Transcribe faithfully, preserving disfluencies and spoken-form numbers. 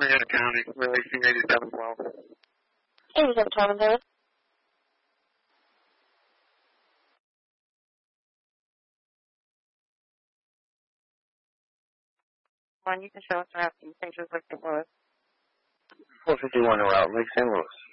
Marietta County, releasing eighty-seven twelve. eighty-seven twelve, David. One, you can show us around Saint Louis, Saint Louis. four fifty-one route, Lake Saint Louis.